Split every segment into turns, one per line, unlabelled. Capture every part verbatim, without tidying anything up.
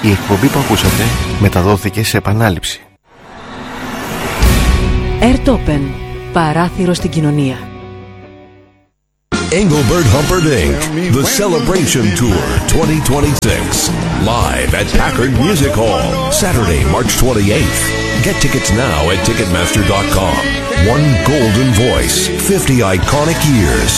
Η εκπομπή που ακούσατε μεταδόθηκε σε επανάληψη.
Airtopen, παράθυρο στην κοινωνία.
Engelbert Humperdinck, The Celebration Tour twenty twenty-six, live at Packard Music Hall, Saturday, March twenty-eighth. Get tickets now at ticketmaster dot com. One golden voice, fifty iconic years.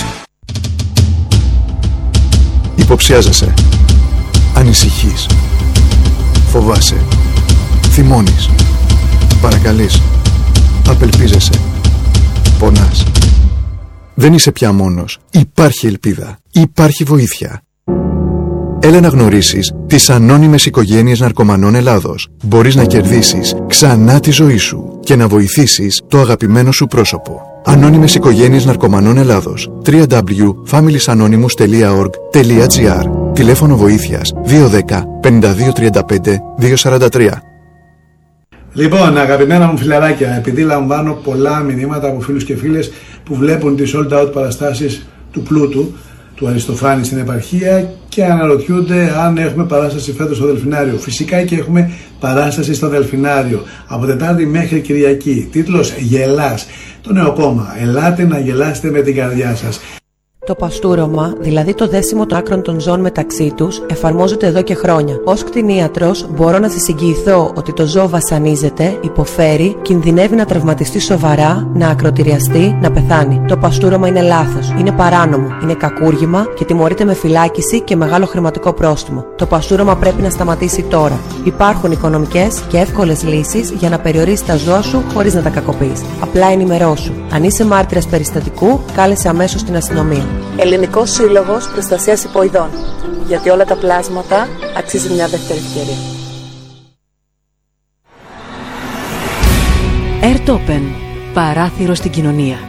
Υποψιάζεσαι, ανησυχείς, φοβάσαι, θυμώνεις, παρακαλείς, απελπίζεσαι, πονάς. Δεν είσαι πια μόνος. Υπάρχει ελπίδα. Υπάρχει βοήθεια. Έλα να γνωρίσεις τις ανώνυμες οικογένειες ναρκωμανών Ελλάδος. Μπορείς να κερδίσεις ξανά τη ζωή σου και να βοηθήσεις το αγαπημένο σου πρόσωπο. Ανώνυμες οικογένειες ναρκωμανών Ελλάδος. double-u double-u double-u τελεία families anonymous τελεία org τελεία gr. Τηλέφωνο βοήθειας δύο ένα μηδέν πέντε δύο τρία πέντε δύο τέσσερα τρία.
Λοιπόν, αγαπημένα μου φιλαράκια, επειδή λαμβάνω πολλά μηνύματα από φίλους και φίλες που βλέπουν τις sold out παραστάσεις του Πλούτου, του Αριστοφάνη στην επαρχία και αναρωτιούνται αν έχουμε παράσταση φέτος στο Δελφινάριο. Φυσικά και έχουμε παράσταση στο Δελφινάριο από Τετάρτη μέχρι Κυριακή. Τίτλος «Γελάς». Το νέο κόμμα. Ελάτε να γελάσετε με την καρδιά σας.
Το παστούρωμα, δηλαδή το δέσιμο των άκρων των ζώων μεταξύ τους, εφαρμόζεται εδώ και χρόνια. Ως κτηνίατρος, μπορώ να σας εγγυηθώ ότι το ζώο βασανίζεται, υποφέρει, κινδυνεύει να τραυματιστεί σοβαρά, να ακροτηριαστεί, να πεθάνει. Το παστούρωμα είναι λάθος, είναι παράνομο, είναι κακούργημα και τιμωρείται με φυλάκιση και μεγάλο χρηματικό πρόστιμο. Το παστούρωμα πρέπει να σταματήσει τώρα. Υπάρχουν οικονομικές και εύκολες λύσεις για να περιορίσεις τα ζώα σου χωρίς να τα κακοποιείς. Απλά ενημερώσου. Αν είσαι μάρτυρας περιστατικού, κάλεσε αμέσως την αστυνομία.
Ελληνικός Σύλλογος Προστασίας Υποειδών. Γιατί όλα τα πλάσματα αξίζει μια δεύτερη ευκαιρία.
Airtopen, παράθυρο στην κοινωνία.